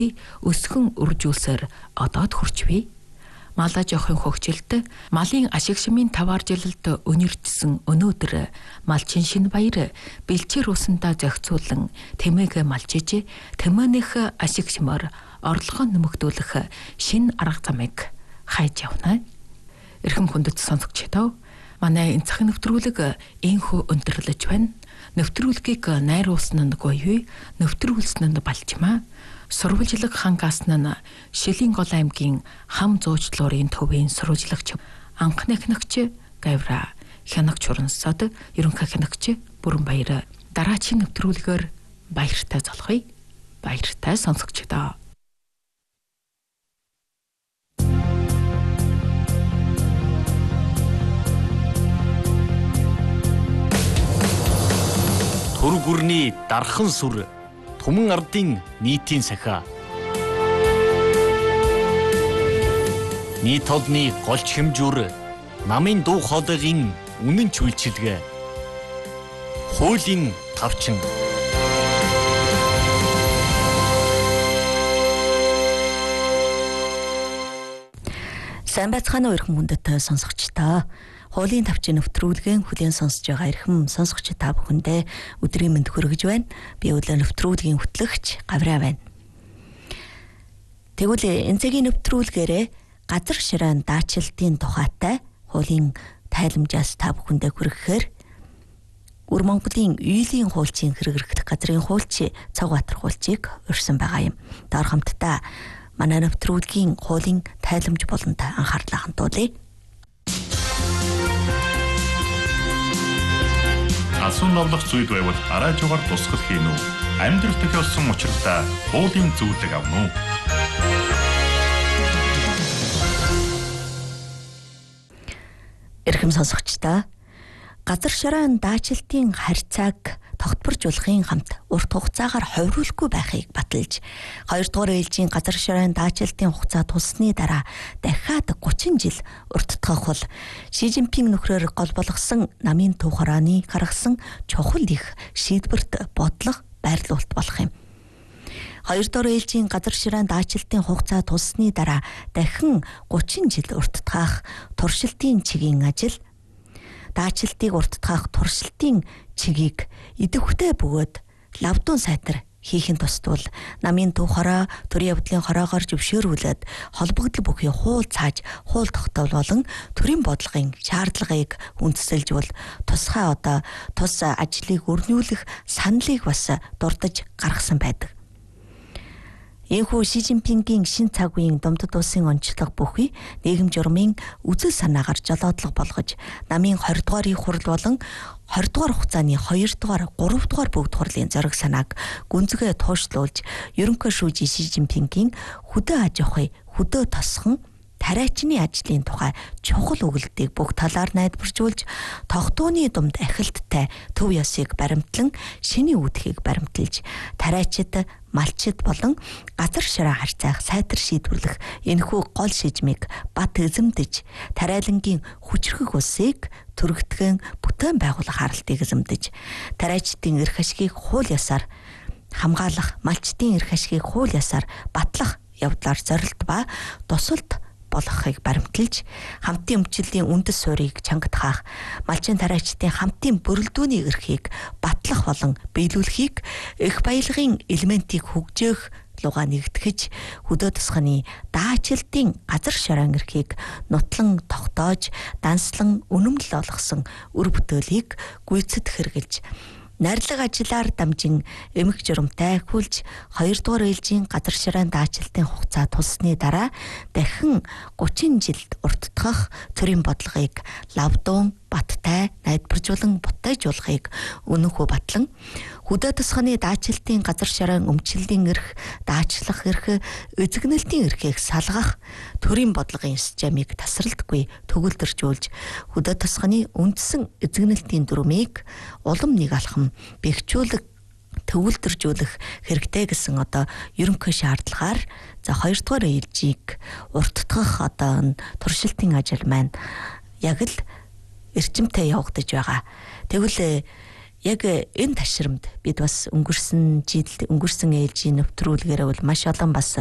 өсгөн үржүүлсээр одоод хүрчвэ. Малаа жоохын хөгжилд малын ашиг шимийн таваар жилэлд өнөрчсөн өнөөдөр малчин шинэ баяр бэлчээр усандаа зохицуулан тэмээг малчиж тэмээнийх ашиг шимээр орлогоо нэмэгдүүлэх шинэ арга замыг хайж явна. Эрхэм хүндэт сонсогчдоо манай энэ цагийн нэвтрүүлэг энхүү өндөрлөж байна. Нэвтрүүлгийг найруулсан нь гоёе, нэвтрүүлсэн нь балчмаа. Сурвалжлаг хангаас нь Шилийн гол аймгийн хам зуучлуурын төвийн сурвалжлагч анхны хянагч Гавра хянагч Урансад ерөнхий хянагч Бүрэнбаяр дараачийн нэвтрүүлгээр баяртай залхъя. Баяртай сонсогчдоо. Түр гүрний дархан сүр Түмэн ардын нийтийн сахиа. Нийт толны голч хэмжүүр намын дуу хоолойгийн үнэн ч үйлчилгээ. Хуулийн тавчин. Сайн байцгаана уу эрхэм хүндэт сонсогчдоо. Хуулийн тавчин нэвтрүүлгийн хүлээн сонсож байгаа эрхэм сонсогч та бүхэндээ өдрийн мэнд хүргэж байна. Би өглөө нэвтрүүлгийн хөтлөгч Гавраа байна. Тэгвэл энэ цагийн нэвтрүүлгээрээ газар шираан даачилтын тухайтай хуулийн тайламжаас та бүхэндээ хүргэхээр Өр Монголын үйлийн хуульчийн хэрэгэрхтэх газрын хуульч Цагбаатар хуульчийг урьсан байгаа юм. Доор хамтдаа манай нэвтрүүлгийн хуулийн тайламж болонд анхаарлаа хандуулъя. Асуун новлох зүйл байвал арай жугаар тусгал хийн үү? Амьдрал тохиолсон учиртай хуулийн зүйлэг авна уу? Эрхэм сонсогчдоо, газар шираан даачилтын харьцааг тогтворжуулахын хамт урт хугацаагаар ховируулахгүй байхыг баталж, 2 дугаар ээлжийн газар шираан даачилтын хугацаа туссны дараа дахиад 30 жил урттгах бол Ши Жинпинг нөхрөөр гол болгосон намын төв хурааны гаргасан чухал их шийдвэрт бодлого байрлуулалт болох юм. 2 дугаар ээлжийн газар шираан даачилтын хугацаа туссны дараа дахин 30 жил урттгах туршилтын чигийн ажил даачилтыг урттгах туршилтын чигийг идэвхтэй бөгөөд лавдун сайтар хийхин тусдвал намын төв хороо төрийн явдлын хороогоор зөвшөөрүүлээд холбогдол бүхий хуул цааж хуул тогтоол болон төрийн бодлогын шаардлагыг үндэслэлжүүл тусгай тус ажлыг өрнүүлэх саналыг бас дурдж гаргасан байдаг. Энэхүү Ши Жинпингийн шин цаг үеийн Думдад улсын онцлог бүхий нийгэм журмын үзэл санаагаар жолоодлого болгож намын 20 дугаарыг хурал болон 20 дугаар хугацааны 2 дугаар 3 дугаар бүгд хурлын зориг санааг гүнзгий туушлуулж ерөнхий шүүжийн Ши Жинпингийн хөдөө аж ахуй хөдөө тосхон тариачны ажлын тухай чухал өгүүлбэрийг бүх талаар найдваржуулж тогтооны думд ахилттай төв ёсыг баримтлан шиний үүдхийг баримталж тариачид малчид болон газар шираа харьцаах сайтар шийдвэрлэх энэхүү гол шижмийг бат эзэмдэж тариалангийн хүчрхэг улсыг төрөгдгөн бүтээн байгуулах харалтыг эзэмдэж тариачдын эрх ашгийг хууль ёсоор хамгаалах малчдын эрх ашгийг хууль ёсоор батлах явдлаар зорилт ба тусалд болгохыг баримталж хамтын өмчлөлийн үндэс суурийг чангатгаах малчин тариачдын хамтын бүрэлдүүний эрхийг батлах болон биелүүлэхийг их баялагын элементийг хөгжөөх луга нэгтгэж хөдөө тусганы даачилтын газар шираан эрхийг нутлан тогтоож данслан үнэмлэл олгосон үр бүтээлийг гүйцэд хэрэгжилж найрлаг ажиллаар дамжин эмх журамтай хүлж 2 дугаар ээлжийн газар шираан даачилтын хугацаа туссны дараа дахин 30 жил урттгах төрийн бодлогыг лавдун баттай найдваржуулан бутайжуулахыг үнэнхүү батлан хөдөө тусганы даачилтын газар шираан өмчлөлийн эрх даачлах эрх эзэгнэлтийн эрхийг салгах төрийн бодлогын системийг тасралтгүй төгөлдржүүлж хөдөө тусганы үндсэн эзэгнэлтийн дүрмийг улам нэг алхам бэхжүүлэх төгөлдржүүлэх хэрэгтэй гэсэн ерөнхий шаардлагаар 2 дугаар ээлжийг урттгах туршилтын ажил маань яг л эрчимтэй явагдаж байгаа. Тэгвэл яг энэ ташрамд бид бас өнгөрсөн ээлжийн нэвтрүүлгээрээ бол маш олон бас